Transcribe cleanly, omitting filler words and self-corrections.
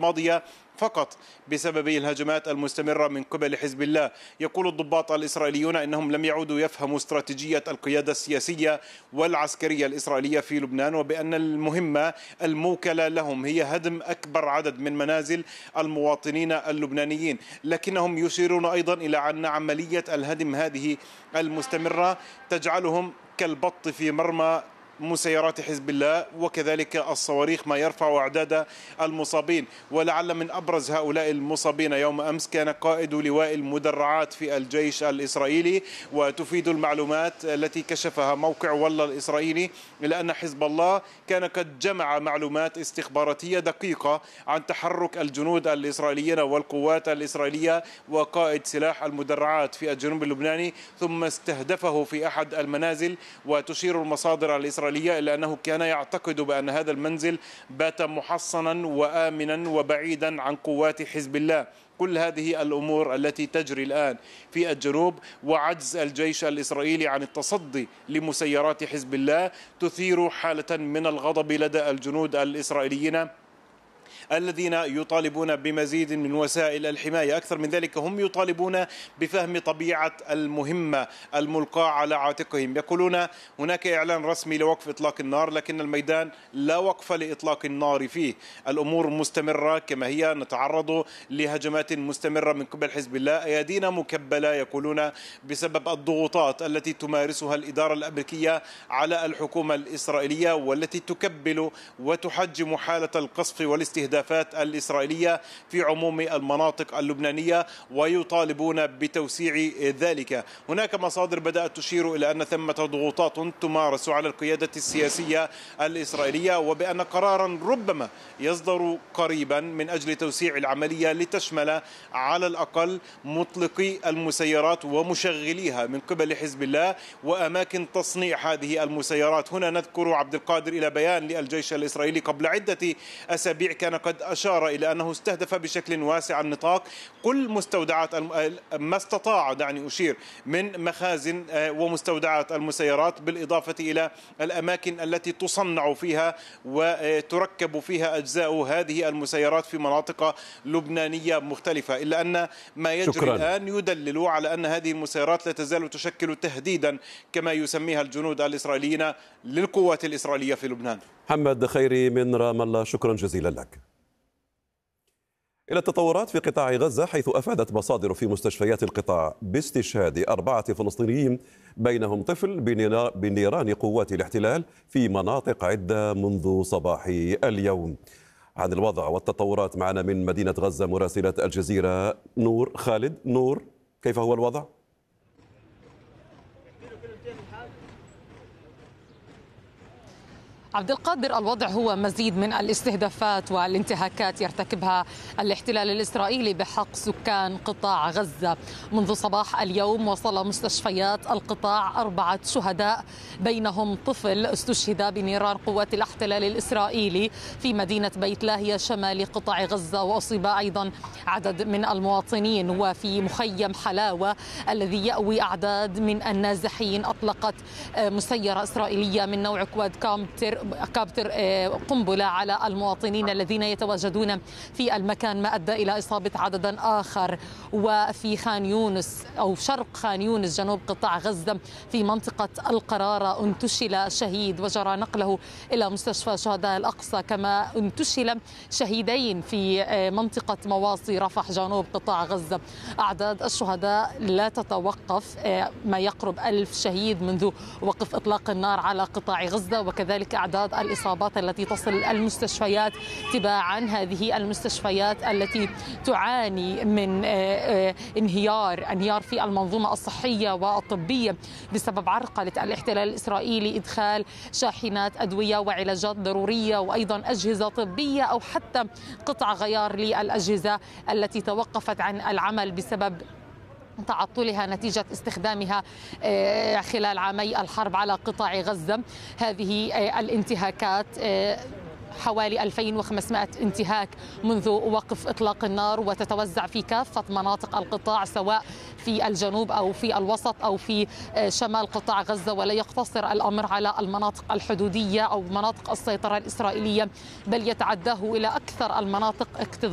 الماضية فقط بسبب الهجمات المستمرة من قبل حزب الله. يقول الضباط الإسرائيليون إنهم لم يعودوا يفهموا استراتيجية القيادة السياسية والعسكرية الإسرائيلية في لبنان، وبأن المهمة الموكلة لهم هي هدم أكبر عدد من منازل المواطنين اللبنانيين. لكنهم يشيرون أيضا إلى أن عملية الهدم هذه المستمرة تجعلهم كالبط في مرمى مسيرات حزب الله، وكذلك الصواريخ ما يرفع أعداد المصابين. ولعل من أبرز هؤلاء المصابين يوم أمس كان قائد لواء المدرعات في الجيش الإسرائيلي. وتفيد المعلومات التي كشفها موقع والله الإسرائيلي إلى أن حزب الله كان قد جمع معلومات استخباراتية دقيقة عن تحرك الجنود الإسرائيليين والقوات الإسرائيلية وقائد سلاح المدرعات في الجنوب اللبناني، ثم استهدفه في أحد المنازل. وتشير المصادر الإسرائيلية إلا أنه كان يعتقد بأن هذا المنزل بات محصنا وآمنا وبعيدا عن قوات حزب الله. كل هذه الأمور التي تجري الآن في الجنوب وعجز الجيش الإسرائيلي عن التصدي لمسيرات حزب الله تثير حالة من الغضب لدى الجنود الإسرائيليين الذين يطالبون بمزيد من وسائل الحماية. أكثر من ذلك هم يطالبون بفهم طبيعة المهمة الملقاة على عاتقهم. يقولون هناك إعلان رسمي لوقف إطلاق النار، لكن الميدان لا وقف لإطلاق النار فيه. الأمور مستمرة كما هي، نتعرض لهجمات مستمرة من قبل حزب الله، أيادينا مكبلة يقولون بسبب الضغوطات التي تمارسها الإدارة الأمريكية على الحكومة الإسرائيلية، والتي تكبل وتحجم حالة القصف والاستهداف الإسرائيلية في عموم المناطق اللبنانية، ويطالبون بتوسيع ذلك. هناك مصادر بدأت تشير إلى أن ثمة ضغوطات تمارس على القيادة السياسية الإسرائيلية، وبأن قرارا ربما يصدر قريبا من أجل توسيع العملية لتشمل على الأقل مطلقي المسيرات ومشغليها من قبل حزب الله وأماكن تصنيع هذه المسيرات. هنا نذكر عبد القادر إلى بيان للجيش الإسرائيلي قبل عدة أسابيع كان قد أشار إلى أنه استهدف بشكل واسع النطاق كل مستودعات ما استطاع، دعني أشير، من مخازن ومستودعات المسيرات، بالإضافة إلى الأماكن التي تصنع فيها وتركب فيها أجزاء هذه المسيرات في مناطق لبنانية مختلفة. إلا أن ما يجري الآن يدلل على أن هذه المسيرات لا تزال تشكل تهديدا كما يسميها الجنود الإسرائيليين للقوات الإسرائيلية في لبنان. محمد خيري من رام الله، شكرا جزيلا لك. إلى التطورات في قطاع غزة، حيث أفادت مصادر في مستشفيات القطاع باستشهاد 4 فلسطينيين بينهم طفل بنيران قوات الاحتلال في مناطق عدة منذ صباح اليوم. عن الوضع والتطورات معنا من مدينة غزة مراسلة الجزيرة نور خالد. نور، كيف هو الوضع؟ عبد القادر، الوضع هو مزيد من الاستهدافات والانتهاكات يرتكبها الاحتلال الإسرائيلي بحق سكان قطاع غزة. منذ صباح اليوم وصل مستشفيات القطاع 4 شهداء بينهم طفل استشهد بنيران قوات الاحتلال الإسرائيلي في مدينة بيت لاهيا شمال قطاع غزة، وأصيب أيضا عدد من المواطنين. وفي مخيم حلاوة الذي يأوي أعداد من النازحين أطلقت مسيرة إسرائيلية من نوع كواد كابتر قنبلة على المواطنين الذين يتواجدون في المكان، ما أدى إلى إصابة عدد آخر. وفي خان يونس أو شرق خان يونس جنوب قطاع غزة في منطقة القرارة انتشل شهيد وجرى نقله إلى مستشفى شهداء الأقصى، كما انتشل شهيدين في منطقة مواصي رفح جنوب قطاع غزة. أعداد الشهداء لا تتوقف، ما يقرب 1000 شهيد منذ وقف إطلاق النار على قطاع غزة، وكذلك أعداد الإصابات التي تصل المستشفيات تباعا. هذه المستشفيات التي تعاني من انهيار في المنظومة الصحية والطبية بسبب عرقلة الاحتلال الإسرائيلي إدخال شاحنات أدوية وعلاجات ضرورية وأيضا أجهزة طبية أو حتى قطع غيار للأجهزة التي توقفت عن العمل بسبب تعطلها نتيجة استخدامها خلال عامي الحرب على قطاع غزة. هذه الانتهاكات حوالي 2500 انتهاك منذ وقف إطلاق النار، وتتوزع في كافة مناطق القطاع سواء في الجنوب أو في الوسط أو في شمال قطاع غزة، ولا يقتصر الأمر على المناطق الحدودية أو مناطق السيطرة الإسرائيلية، بل يتعداه إلى أكثر المناطق